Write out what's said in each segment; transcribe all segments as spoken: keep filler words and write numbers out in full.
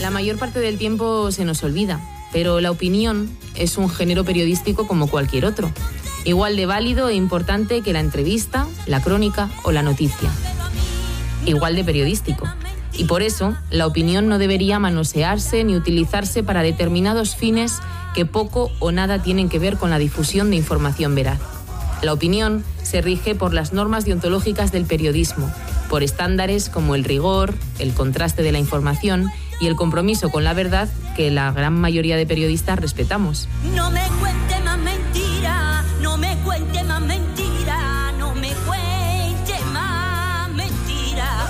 La mayor parte del tiempo se nos olvida, pero la opinión es un género periodístico como cualquier otro, igual de válido e importante que la entrevista, la crónica o la noticia. Igual de periodístico. Y por eso, la opinión no debería manosearse ni utilizarse para determinados fines que poco o nada tienen que ver con la difusión de información veraz. La opinión se rige por las normas deontológicas del periodismo, por estándares como el rigor, el contraste de la información y el compromiso con la verdad que la gran mayoría de periodistas respetamos. No me cuente más mentira, no me cuente más mentira, no me cuente más mentira.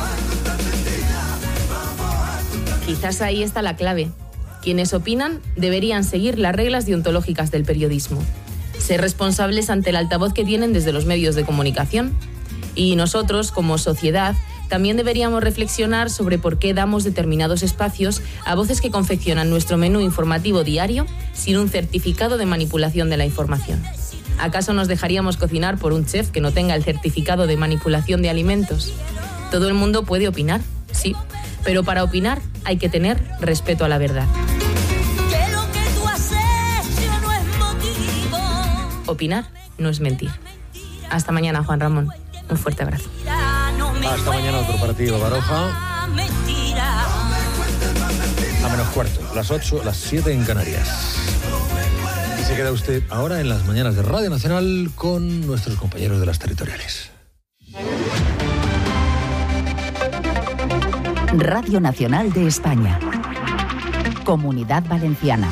Quizás ahí está la clave. Quienes opinan deberían seguir las reglas deontológicas del periodismo, ser responsables ante el altavoz que tienen desde los medios de comunicación. Y nosotros, como sociedad, también deberíamos reflexionar sobre por qué damos determinados espacios a voces que confeccionan nuestro menú informativo diario sin un certificado de manipulación de la información. ¿Acaso nos dejaríamos cocinar por un chef que no tenga el certificado de manipulación de alimentos? Todo el mundo puede opinar, sí, pero para opinar hay que tener respeto a la verdad. Que lo que tú has hecho no es motivo. Opinar no es mentir. Hasta mañana, Juan Ramón. Un fuerte abrazo. Hasta mañana otro partido, Baroja. Mentira. A menos cuarto, las ocho, las siete en Canarias. Y se queda usted ahora en las mañanas de Radio Nacional con nuestros compañeros de las territoriales. Radio Nacional de España. Comunidad Valenciana.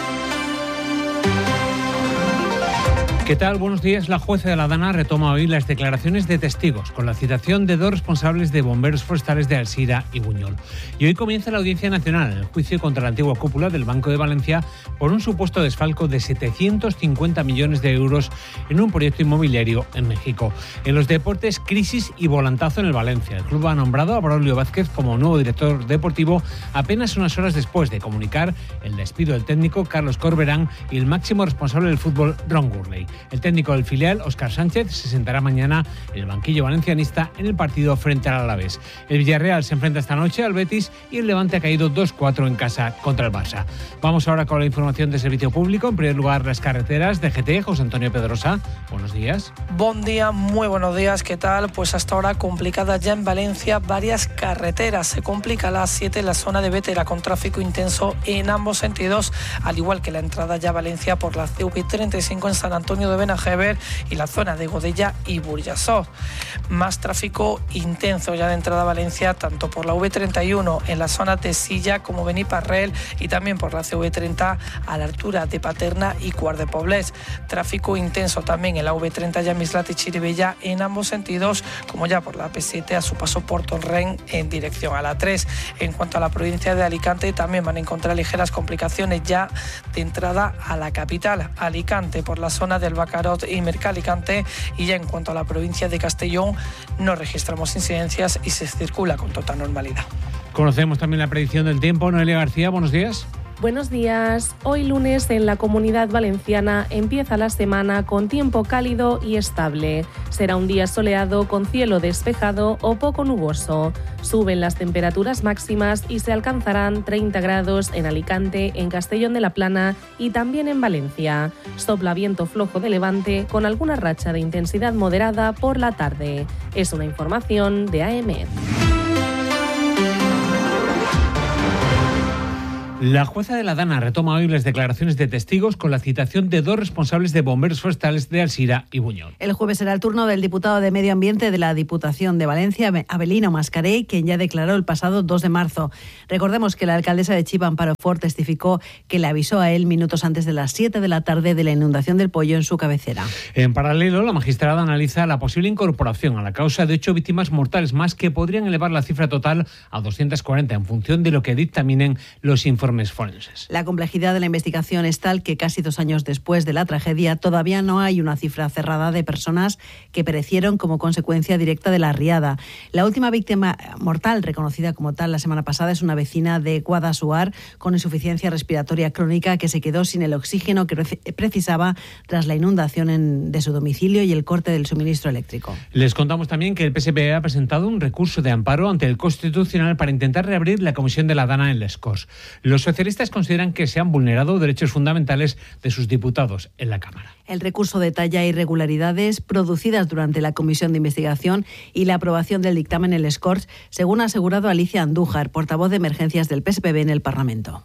¿Qué tal? Buenos días. La jueza de la Dana retoma hoy las declaraciones de testigos con la citación de dos responsables de bomberos forestales de Alzira y Buñol. Y hoy comienza la Audiencia Nacional en el juicio contra la antigua cúpula del Banco de Valencia por un supuesto desfalco de setecientos cincuenta millones de euros en un proyecto inmobiliario en México. En los deportes, crisis y volantazo en el Valencia. El club ha nombrado a Braulio Vázquez como nuevo director deportivo apenas unas horas después de comunicar el despido del técnico Carlos Corberán y el máximo responsable del fútbol, Ron Gurley. El técnico del filial, Óscar Sánchez, se sentará mañana en el banquillo valencianista en el partido frente al Alavés. El Villarreal se enfrenta esta noche al Betis y el Levante ha caído dos cuatro en casa contra el Barça. Vamos ahora con la información de servicio público. En primer lugar, las carreteras de G T. José Antonio Pedrosa, buenos días. Buen día, muy buenos días. ¿Qué tal? Pues hasta ahora complicadas ya en Valencia varias carreteras. Se complica la A siete en la zona de Bétera con tráfico intenso en ambos sentidos, al igual que la entrada ya a Valencia por la C V treinta y cinco en San Antonio de Benajever y la zona de Godella y Burjasot. Más tráfico intenso ya de entrada a Valencia, tanto por la V treinta y uno en la zona de Silla como Beniparrell y también por la C V treinta a la altura de Paterna y Quart de Poblés. Tráfico intenso también en la V treinta ya Mislat y Chirivella en ambos sentidos, como ya por la P siete a su paso por Torrent en dirección a la tres. En cuanto a la provincia de Alicante, también van a encontrar ligeras complicaciones ya de entrada a la capital, Alicante, por la zona del Bacarot y Mercalicante, y ya en cuanto a la provincia de Castellón no registramos incidencias y se circula con total normalidad. Conocemos también la predicción del tiempo. Noelia García, buenos días. Buenos días. Hoy lunes en la Comunidad Valenciana empieza la semana con tiempo cálido y estable. Será un día soleado con cielo despejado o poco nuboso. Suben las temperaturas máximas y se alcanzarán treinta grados en Alicante, en Castellón de la Plana y también en Valencia. Sopla viento flojo de levante con alguna racha de intensidad moderada por la tarde. Es una información de A E M E D. La jueza de la Dana retoma hoy las declaraciones de testigos con la citación de dos responsables de bomberos forestales de Alzira y Buñol. El jueves será el turno del diputado de Medio Ambiente de la Diputación de Valencia, Abelino Mascarell, quien ya declaró el pasado dos de marzo. Recordemos que la alcaldesa de Chiva, Amparo Fort, testificó que le avisó a él minutos antes de las siete de la tarde de la inundación del Pollo en su cabecera. En paralelo, la magistrada analiza la posible incorporación a la causa de ocho víctimas mortales más que podrían elevar la cifra total a doscientas cuarenta en función de lo que dictaminen los informes informes forenses. La complejidad de la investigación es tal que casi dos años después de la tragedia todavía no hay una cifra cerrada de personas que perecieron como consecuencia directa de la riada. La última víctima mortal reconocida como tal la semana pasada es una vecina de Guadassuar con insuficiencia respiratoria crónica que se quedó sin el oxígeno que precisaba tras la inundación en, de su domicilio y el corte del suministro eléctrico. Les contamos también que el P S P E ha presentado un recurso de amparo ante el Constitucional para intentar reabrir la comisión de la Dana en Les Corts. Los socialistas consideran que se han vulnerado derechos fundamentales de sus diputados en la Cámara. El recurso detalla irregularidades producidas durante la comisión de investigación y la aprobación del dictamen en Les Corts, según ha asegurado Alicia Andújar, portavoz de emergencias del P S P B en el Parlamento.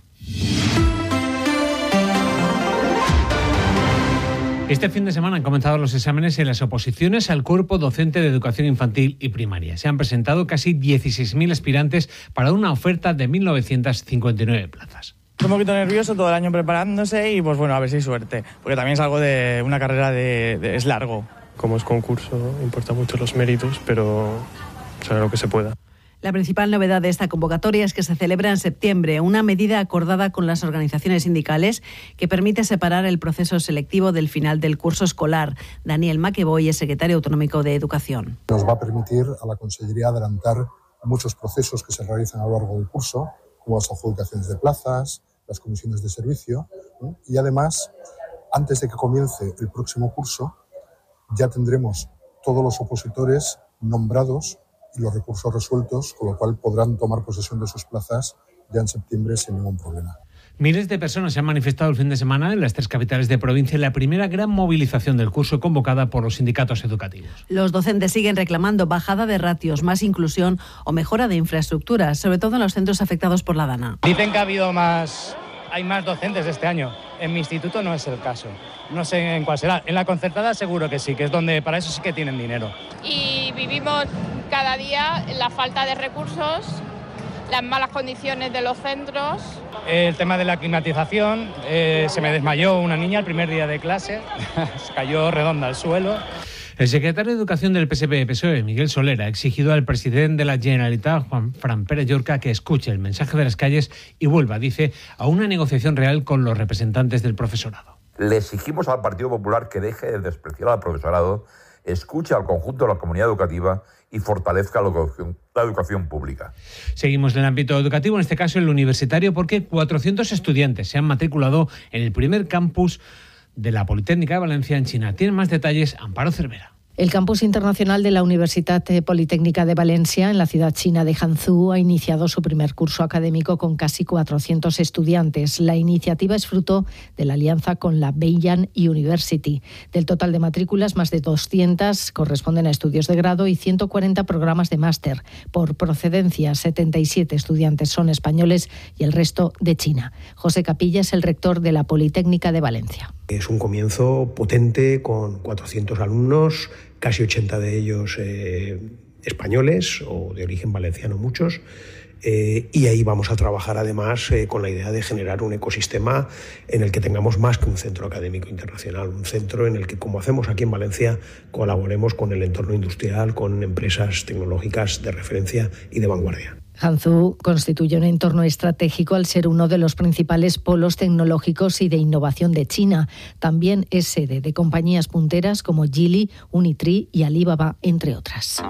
Este fin de semana han comenzado los exámenes en las oposiciones al cuerpo docente de educación infantil y primaria. Se han presentado casi dieciséis mil aspirantes para una oferta de mil novecientas cincuenta y nueve plazas. Estoy un poquito nervioso, todo el año preparándose y pues bueno, a ver si hay suerte, porque también es algo de una carrera de, de es largo. Como es concurso, importa mucho los méritos, pero será lo que se pueda. La principal novedad de esta convocatoria es que se celebra en septiembre, una medida acordada con las organizaciones sindicales que permite separar el proceso selectivo del final del curso escolar. Daniel Maqueboy es secretario autonómico de Educación. Nos va a permitir a la Consellería adelantar muchos procesos que se realizan a lo largo del curso, como las adjudicaciones de plazas, las comisiones de servicio, ¿eh? Y además, antes de que comience el próximo curso, ya tendremos todos los opositores nombrados y los recursos resueltos, con lo cual podrán tomar posesión de sus plazas ya en septiembre sin ningún problema. Miles de personas se han manifestado el fin de semana en las tres capitales de provincia en la primera gran movilización del curso convocada por los sindicatos educativos. Los docentes siguen reclamando bajada de ratios, más inclusión o mejora de infraestructuras, sobre todo en los centros afectados por la Dana. Dicen que ha habido más, hay más docentes este año. En mi instituto no es el caso. No sé en cuál será. En la concertada seguro que sí, que es donde para eso sí que tienen dinero. Y vivimos cada día la falta de recursos, las malas condiciones de los centros. El tema de la climatización, eh, se me desmayó una niña el primer día de clase, se cayó redonda al suelo. El secretario de Educación del P S P E P S O E, Miguel Soler, ha exigido al presidente de la Generalitat, Juan Fran Pérez Llorca, que escuche el mensaje de las calles y vuelva, dice, a una negociación real con los representantes del profesorado. Le exigimos al Partido Popular que deje de despreciar al profesorado, escuche al conjunto de la comunidad educativa y fortalezca la educación, la educación pública. Seguimos en el ámbito educativo, en este caso el universitario, porque cuatrocientos estudiantes se han matriculado en el primer campus de la Politécnica de Valencia en China. Tienen más detalles Amparo Cervera. El campus internacional de la Universitat Politécnica de Valencia, en la ciudad china de Hangzhou, ha iniciado su primer curso académico con casi cuatrocientos estudiantes. La iniciativa es fruto de la alianza con la Beiyang University. Del total de matrículas, más de doscientas corresponden a estudios de grado y ciento cuarenta programas de máster. Por procedencia, setenta y siete estudiantes son españoles y el resto de China. José Capilla es el rector de la Politécnica de Valencia. Es un comienzo potente con cuatrocientos alumnos, casi ochenta de ellos eh, españoles o de origen valenciano muchos, eh, y ahí vamos a trabajar además eh, con la idea de generar un ecosistema en el que tengamos más que un centro académico internacional, un centro en el que, como hacemos aquí en Valencia, colaboremos con el entorno industrial, con empresas tecnológicas de referencia y de vanguardia. Hangzhou constituye un entorno estratégico al ser uno de los principales polos tecnológicos y de innovación de China. También es sede de compañías punteras como Geely, Unitree y Alibaba, entre otras.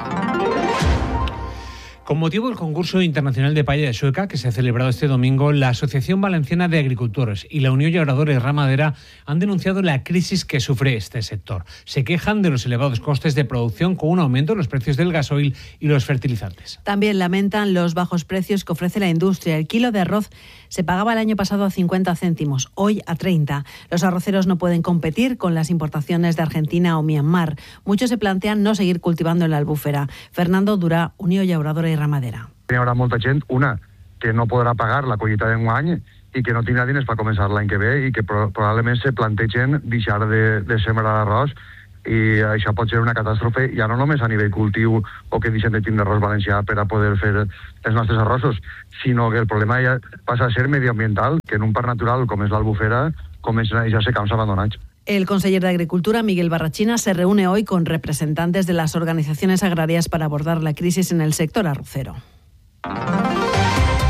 Con motivo del concurso internacional de paella de Sueca que se ha celebrado este domingo, la Asociación Valenciana de Agricultores y la Unión Llauradora y Ramadera han denunciado la crisis que sufre este sector. Se quejan de los elevados costes de producción con un aumento en los precios del gasoil y los fertilizantes. También lamentan los bajos precios que ofrece la industria. El kilo de arroz se pagaba el año pasado a cincuenta céntimos, hoy a treinta. Los arroceros no pueden competir con las importaciones de Argentina o Myanmar. Muchos se plantean no seguir cultivando en la albúfera. Fernando Durà, Unió Llauradora i Ramadera. Hi haurà molta gent, una, que no podrà pagar la collita d'enguany i que no tindrà diners per començar l'any que ve i que pro probablement se plantegen deixar de, de sembrar arròs, i això pot ser una catàstrofe ja no només a nivell cultiu o que deixem de tindre arròs valencià per a poder fer els nostres arrossos, sinó que el problema ja passa a ser medioambiental, que en un parc natural com és l'Albufera comencen a deixar-se camps abandonats. El conseller de Agricultura, Miguel Barrachina, se reúne hoy con representantes de las organizaciones agrarias para abordar la crisis en el sector arrocero.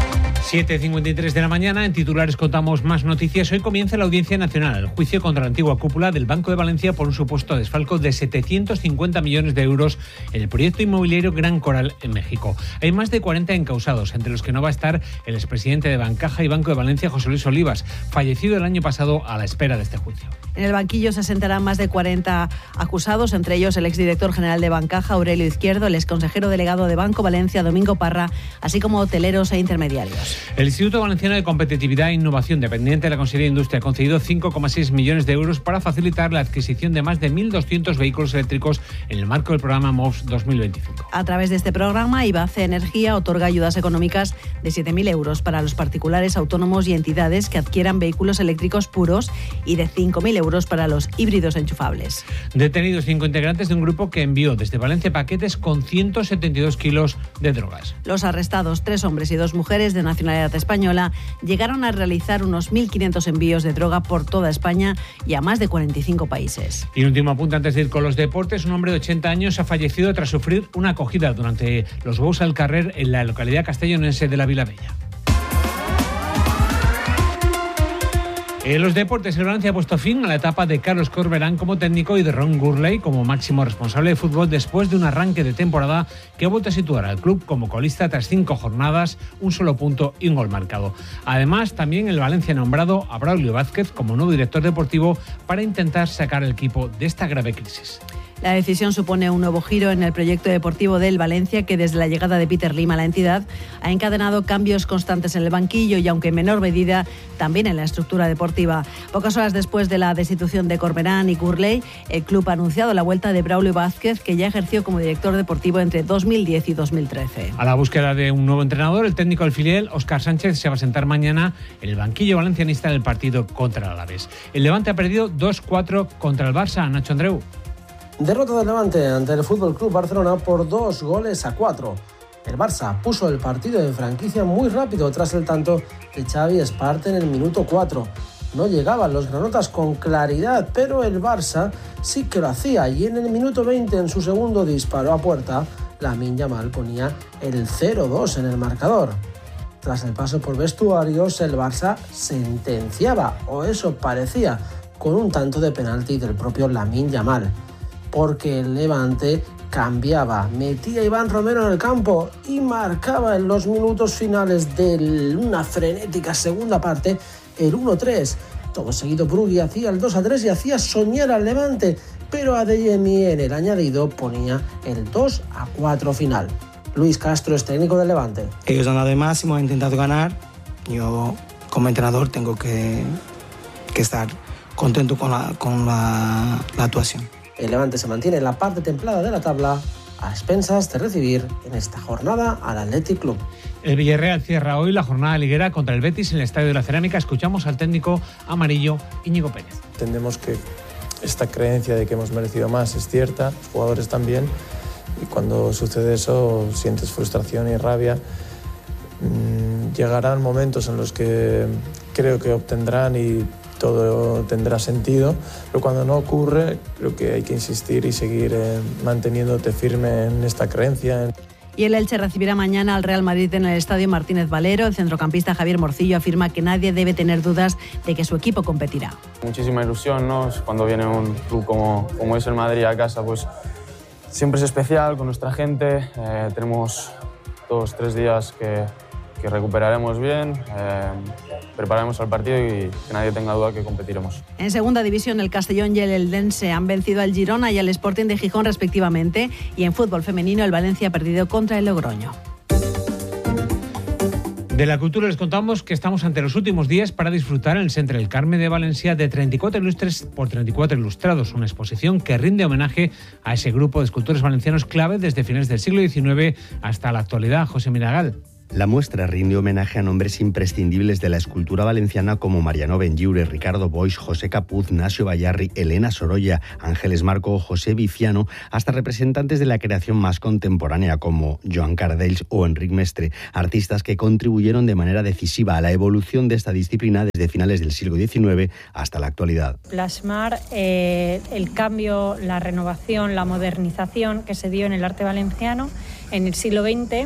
siete y cincuenta y tres de la mañana, en titulares contamos más noticias. Hoy comienza la Audiencia Nacional, el juicio contra la antigua cúpula del Banco de Valencia por un supuesto desfalco de setecientos cincuenta millones de euros en el proyecto inmobiliario Gran Coral en México. Hay más de cuarenta encausados, entre los que no va a estar el expresidente de Bancaja y Banco de Valencia, José Luis Olivas, fallecido el año pasado a la espera de este juicio. En el banquillo se sentarán más de cuarenta acusados, entre ellos el exdirector general de Bancaja, Aurelio Izquierdo, el exconsejero delegado de Banco Valencia, Domingo Parra, así como hoteleros e intermediarios. El Instituto Valenciano de Competitividad e Innovación, dependiente de la Consellería de Industria, ha concedido cinco coma seis millones de euros para facilitar la adquisición de más de mil doscientos vehículos eléctricos en el marco del programa M O V S dos mil veinticinco. A través de este programa, IBACE Energía otorga ayudas económicas de siete mil euros para los particulares, autónomos y entidades que adquieran vehículos eléctricos puros y de cinco mil euros para los híbridos enchufables. Detenidos cinco integrantes de un grupo que envió desde Valencia paquetes con ciento setenta y dos kilos de drogas. Los arrestados, tres hombres y dos mujeres de nacionalidad española, llegaron a realizar unos mil quinientos envíos de droga por toda España y a más de cuarenta y cinco países. Y un último apunte antes de ir con los deportes. Un hombre de ochenta años ha fallecido tras sufrir una acogida durante los Bous al Carrer en la localidad castellonense de la Vilavella. En los deportes, el Valencia ha puesto fin a la etapa de Carlos Corberán como técnico y de Ron Gurley como máximo responsable de fútbol después de un arranque de temporada que ha vuelto a situar al club como colista tras cinco jornadas, un solo punto y un gol marcado. Además, también el Valencia ha nombrado a Braulio Vázquez como nuevo director deportivo para intentar sacar al equipo de esta grave crisis. La decisión supone un nuevo giro en el proyecto deportivo del Valencia, que desde la llegada de Peter Lim a la entidad ha encadenado cambios constantes en el banquillo y, aunque en menor medida, también en la estructura deportiva. Pocas horas después de la destitución de Corberán y Gurley, el club ha anunciado la vuelta de Braulio Vázquez, que ya ejerció como director deportivo entre dos mil diez y dos mil trece. A la búsqueda de un nuevo entrenador, el técnico del filial, Óscar Sánchez, se va a sentar mañana en el banquillo valencianista en el partido contra el Alavés. El Levante ha perdido dos cuatro contra el Barça. Nacho Andreu. Derrota del Levante ante el F C Barcelona por dos goles a cuatro. El Barça puso el partido de franquicia muy rápido tras el tanto de Xavi Espart en el minuto cuatro. No llegaban los granotas con claridad, pero el Barça sí que lo hacía, y en el minuto veinte, en su segundo disparo a puerta, Lamine Yamal ponía el cero dos en el marcador. Tras el paso por vestuarios, el Barça sentenciaba, o eso parecía, con un tanto de penalti del propio Lamine Yamal. Porque el Levante cambiaba, metía a Iván Romero en el campo y marcaba en los minutos finales de una frenética segunda parte el uno tres. Todo seguido, Brugui hacía el dos a tres y hacía soñar al Levante, pero Adeyemi en el añadido ponía el dos a cuatro final. Luis Castro es técnico del Levante. Ellos han dado el máximo, han intentado ganar. Yo, como entrenador, tengo que, que estar contento con la, con la, la actuación. El Levante se mantiene en la parte templada de la tabla, a expensas de recibir en esta jornada al Athletic Club. El Villarreal cierra hoy la jornada liguera contra el Betis en el Estadio de la Cerámica. Escuchamos al técnico amarillo Íñigo Pérez. Entendemos que esta creencia de que hemos merecido más es cierta, los jugadores también, y cuando sucede eso sientes frustración y rabia. Mm, llegarán momentos en los que creo que obtendrán y todo tendrá sentido, pero cuando no ocurre, creo que hay que insistir y seguir eh, manteniéndote firme en esta creencia. Y el Elche recibirá mañana al Real Madrid en el Estadio Martínez Valero. El centrocampista Javier Morcillo afirma que nadie debe tener dudas de que su equipo competirá. Muchísima ilusión, ¿no? Cuando viene un club como, como es el Madrid a casa, pues siempre es especial con nuestra gente. Eh, tenemos dos, tres días que, que recuperaremos bien, eh, prepararemos al partido y que nadie tenga duda que competiremos. En segunda división, el Castellón y el Eldense han vencido al Girona y al Sporting de Gijón respectivamente, y en fútbol femenino el Valencia ha perdido contra el Logroño. De la cultura les contamos que estamos ante los últimos días para disfrutar en el Centre del Carme de Valencia de treinta y cuatro ilustres por treinta y cuatro ilustrados, una exposición que rinde homenaje a ese grupo de escultores valencianos clave desde finales del siglo diecinueve hasta la actualidad. José Miragal. La muestra rinde homenaje a nombres imprescindibles de la escultura valenciana como Mariano Benlliure, Ricardo Boix, José Capuz, Nasio Bayarri, Elena Sorolla, Ángeles Marco o José Viciano, hasta representantes de la creación más contemporánea como Joan Cardells o Enric Mestre, artistas que contribuyeron de manera decisiva a la evolución de esta disciplina desde finales del siglo diecinueve hasta la actualidad. Plasmar eh, el cambio, la renovación, la modernización que se dio en el arte valenciano en el siglo veinte,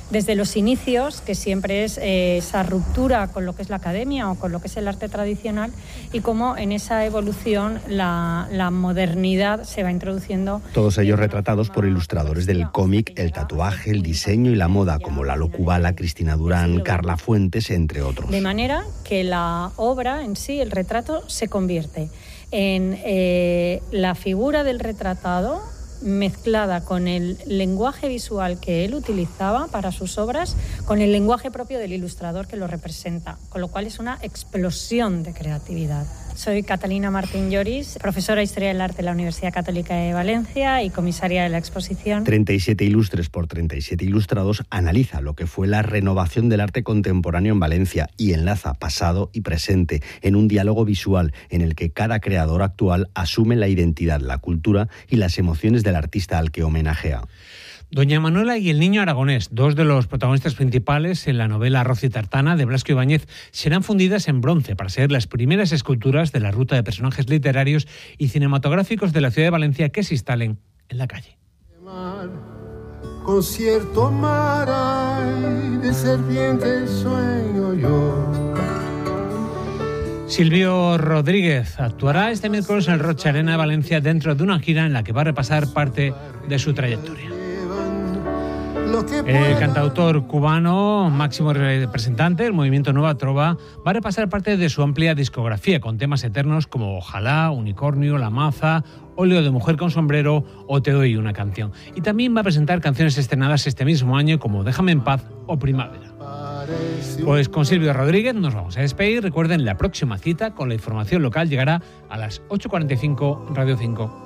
desde los inicios, que siempre es eh, esa ruptura con lo que es la academia o con lo que es el arte tradicional, y cómo en esa evolución la, la modernidad se va introduciendo. Todos ellos retratados por ilustradores del cómic, el tatuaje, el diseño y la moda, como Lalo Kubala, Cristina Durán, Carla Fuentes, entre otros. De manera que la obra en sí, el retrato, se convierte en eh, la figura del retratado mezclada con el lenguaje visual que él utilizaba para sus obras, con el lenguaje propio del ilustrador que lo representa, con lo cual es una explosión de creatividad. Soy Catalina Martín Lloris, profesora de Historia del Arte en la Universidad Católica de Valencia y comisaria de la exposición. treinta y siete ilustres por treinta y siete ilustrados analiza lo que fue la renovación del arte contemporáneo en Valencia y enlaza pasado y presente en un diálogo visual en el que cada creador actual asume la identidad, la cultura y las emociones del artista al que homenajea. Doña Manuela y el niño aragonés, dos de los protagonistas principales en la novela Arroz y Tartana de Blasco Ibáñez, serán fundidas en bronce para ser las primeras esculturas de la ruta de personajes literarios y cinematográficos de la ciudad de Valencia que se instalen en la calle. Con cierto mar hay de serpiente sueño yo. Silvio Rodríguez actuará este miércoles en el Rocha Arena de Valencia dentro de una gira en la que va a repasar parte de su trayectoria. El cantautor cubano, máximo representante del movimiento Nueva Trova, va a repasar parte de su amplia discografía con temas eternos como Ojalá, Unicornio, La Maza, Óleo de Mujer con Sombrero o Te doy una canción. Y también va a presentar canciones estrenadas este mismo año como Déjame en paz o Primavera. Pues con Silvio Rodríguez nos vamos a despedir. Recuerden, la próxima cita con la información local llegará a las ocho cuarenta y cinco en Radio cinco.